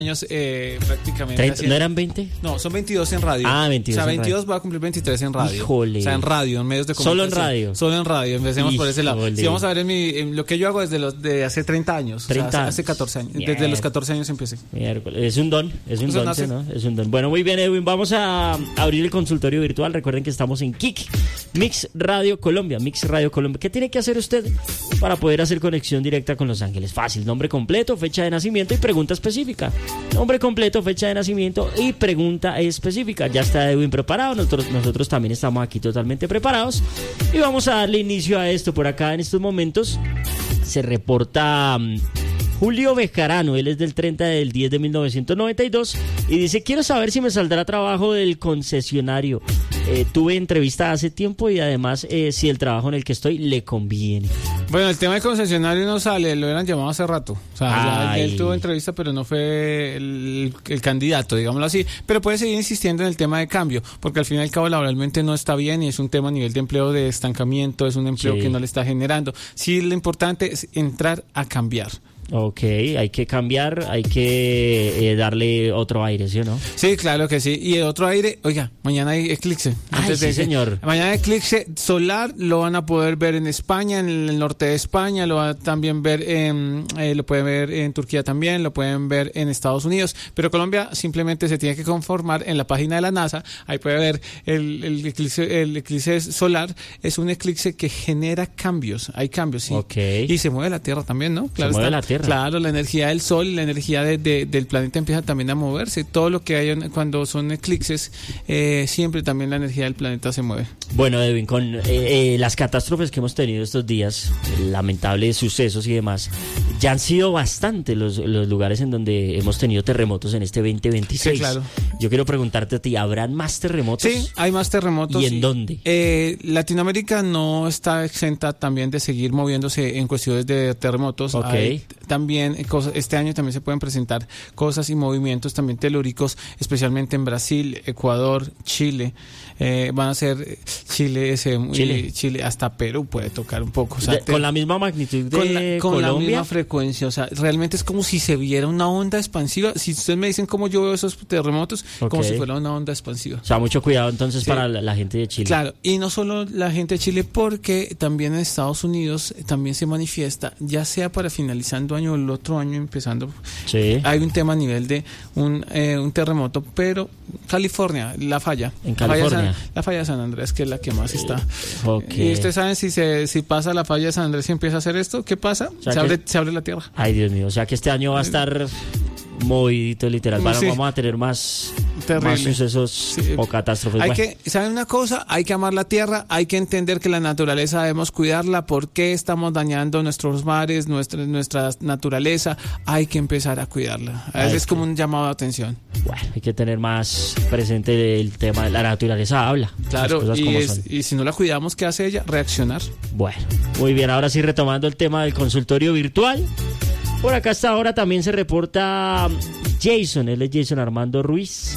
años prácticamente. 30, ¿no eran 20? No, son 22 en radio. Ah, 22. O sea, 22 va a cumplir 23 en radio. Híjole. O sea, en radio, en medios de Solo comunicación. en radio. Solo en radio, empecemos por ese lado. Híjole. Si vamos a ver en lo que yo hago de hace 30 años. 30 o sea, hace 14 años. Mierda. Desde los 14 años empecé. Miércoles. Es un don, ¿sí, nace. ¿no? Es un don. Bueno, muy bien, Edwin, vamos a abrir el consultorio virtual. Recuerden que estamos en Kik, Mix Radio Colombia, Mix Radio Colombia. ¿Qué tiene que hacer usted para poder hacer conexión directa con Los Ángeles? Fácil, nombre completo, fecha de nacimiento y pregunta específica. Nombre completo, fecha de nacimiento y pregunta específica. Ya está Edwin preparado, nosotros también estamos aquí totalmente preparados y vamos a darle inicio a esto. Por acá en estos momentos se reporta Julio Bejarano, él es del 30 del 10 de 1992 y dice: quiero saber si me saldrá trabajo del concesionario. Tuve entrevista hace tiempo y además si el trabajo en el que estoy le conviene. Bueno, el tema del concesionario no sale, lo hubieran llamado hace rato. O sea, ya él tuvo entrevista, pero no fue el candidato, digámoslo así. Pero puede seguir insistiendo en el tema de cambio, porque al fin y al cabo laboralmente no está bien y es un tema a nivel de empleo de estancamiento, es un empleo que no le está generando. Sí, lo importante es entrar a cambiar. Ok, hay que cambiar, hay que darle otro aire, ¿sí o no? Sí, claro que sí. Y el otro aire, oiga, mañana hay eclipse. Sí, señor. Mañana hay eclipse solar, lo van a poder ver en España, en el norte de España, lo van a también ver, lo pueden ver en Turquía también, lo pueden ver en Estados Unidos. Pero Colombia simplemente se tiene que conformar en la página de la NASA. Ahí puede ver el eclipse solar. Es un eclipse que genera cambios, hay cambios, sí. Okay. Y se mueve la Tierra también, ¿no? Claro, se mueve la Tierra. Claro, la energía del Sol y la energía del planeta empieza también a moverse. Todo lo que hay cuando son eclipses, siempre también la energía del planeta se mueve. Bueno, Edwin, con las catástrofes que hemos tenido estos días, lamentables sucesos y demás, ya han sido bastante los lugares en donde hemos tenido terremotos en este 2026. Sí, claro. Yo quiero preguntarte a ti, ¿habrán más terremotos? Sí, hay más terremotos. ¿Y en dónde? Latinoamérica no está exenta también de seguir moviéndose en cuestiones de terremotos. Ok. Hay también este año también se pueden presentar cosas y movimientos también telúricos, especialmente en Brasil, Ecuador, Chile. Van a ser Chile, hasta Perú puede tocar un poco. O sea, con la misma magnitud de con Colombia. La misma frecuencia. O sea, realmente es como si se viera una onda expansiva. Si ustedes me dicen cómo yo veo esos terremotos, como si fuera una onda expansiva. O sea, mucho cuidado entonces para la gente de Chile. Claro, y no solo la gente de Chile, porque también en Estados Unidos también se manifiesta, ya sea para finalizando año o el otro año empezando. Sí. Hay un tema a nivel de un terremoto, pero California, la falla. En California. La falla de San Andrés, que es la que más está. Okay. Y ustedes saben si pasa la falla de San Andrés y empieza a hacer esto, ¿qué pasa? O sea Se abre la tierra. Ay, Dios mío, o sea que este año va a estar movidito literal. Sí. Vamos a tener más sucesos o catástrofes. ¿Saben una cosa? Hay que amar la tierra, hay que entender que la naturaleza debemos cuidarla. ¿Por qué estamos dañando nuestros mares, nuestra naturaleza? Hay que empezar a cuidarla. A veces es como un llamado de atención. Bueno, hay que tener más presente el tema de la naturaleza. Habla. Claro, y si no la cuidamos, ¿qué hace ella? Reaccionar. Bueno, muy bien. Ahora sí, retomando el tema del consultorio virtual. Por acá hasta ahora también se reporta Jason, él es Jason Armando Ruiz.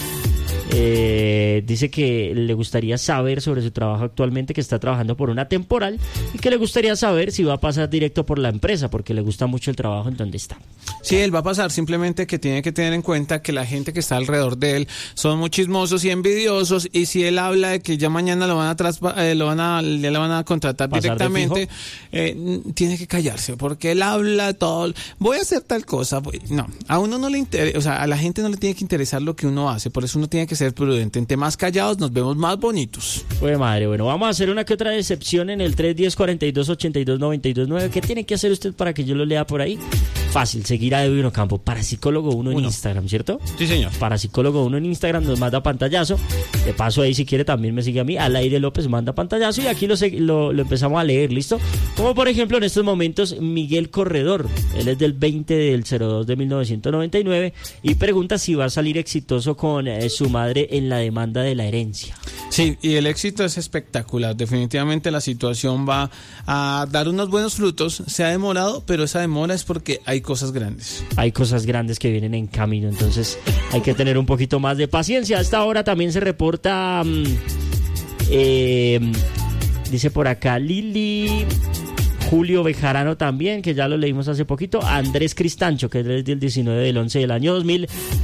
Dice que le gustaría saber sobre su trabajo actualmente, que está trabajando por una temporal y que le gustaría saber si va a pasar directo por la empresa porque le gusta mucho el trabajo en donde está. Sí, él va a pasar, simplemente que tiene que tener en cuenta que la gente que está alrededor de él son muy chismosos y envidiosos, y si él habla de que ya mañana le van a contratar directamente, tiene que callarse, porque él habla todo, voy a hacer tal cosa, no, a uno no le interesa, o sea, a la gente no le tiene que interesar lo que uno hace, por eso uno tiene que ser prudente, entre más callados nos vemos más bonitos. Pues madre, bueno, vamos a hacer una que otra decepción en el 310-4282-929. ¿Qué tiene que hacer usted para que yo lo lea por ahí? Fácil, seguir a Edwin Ocampo, Parapsicólogo 1 en Instagram, ¿cierto? Sí, señor. Parapsicólogo 1 en Instagram, nos manda pantallazo. De paso ahí, si quiere, también me sigue a mí. Alaire López manda pantallazo y aquí lo empezamos a leer, ¿listo? Como por ejemplo en estos momentos Miguel Corredor. Él es del 20 del 02 de 1999 y pregunta si va a salir exitoso con su madre en la demanda de la herencia. Sí, y el éxito es espectacular. Definitivamente la situación va a dar unos buenos frutos. Se ha demorado, pero esa demora es porque hay cosas grandes. Hay cosas grandes que vienen en camino, entonces hay que tener un poquito más de paciencia. A esta hora también se reporta, dice por acá Lili Julio Bejarano también, que ya lo leímos hace poquito. Andrés Cristancho, que es del 19 del 11 del año 2000.